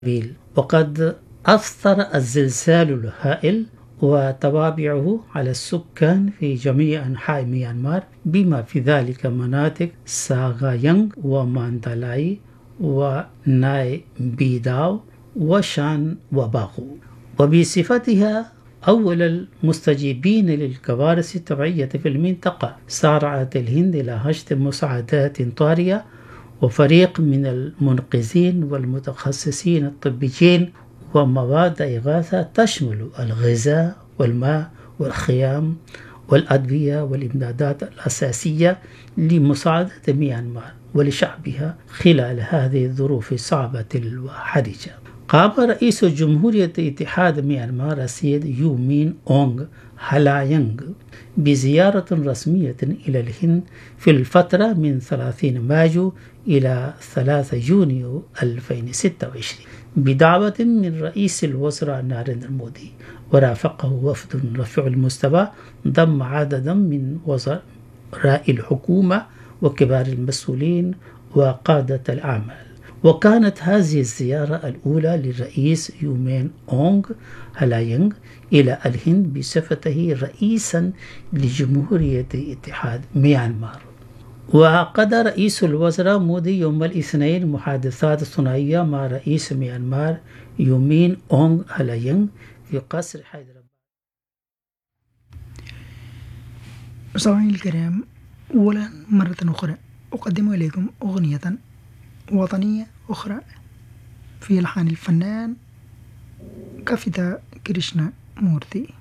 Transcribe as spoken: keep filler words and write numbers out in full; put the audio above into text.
بيل. وقد أثر الزلزال الهائل وتوابعه على السكان في جميع أنحاء ميانمار، بما في ذلك مناطق ساغايانغ وماندالاي وناي بيداو وشان وباغو. وبصفتها أول المستجيبين للكوارث الطبيعية في المنطقة، سارعت الهند إلى حشد مساعدات طارئة وفريق من المنقذين والمتخصصين الطبيين ومواد إغاثة تشمل الغذاء والماء والخيام والأدوية والإمدادات الأساسية لمساعدة ميانمار ولشعبها خلال هذه الظروف الصعبة الحرجة. قام رئيس جمهورية اتحاد ميانمار السيد يو مين أونغ هلاينغ بزيارة رسمية إلى الهند في الفترة من ثلاثين مايو إلى ثلاثة يونيو ألفين وستة وعشرين بدعوة من رئيس الوزراء ناريندرا مودي، ورافقه وفد رفيع المستوى ضم عددا من وزراء الحكومة وكبار المسؤولين وقادة الأعمال. وكانت هذه الزيارة الأولى للرئيس يو مين أونغ هلاينغ إلى الهند بصفته رئيسا لجمهورية اتحاد ميانمار. وعقد رئيس الوزراء مودي يوم الاثنين محادثات ثنائية مع رئيس ميانمار يو مين أونغ هلاينغ في قصر حيدرباد. مستمعينا الكرام، أولا مرة أخرى أقدم إليكم أغنية وطنية أخرى في ألحان الفنان كافيتا كريشنا مورتي.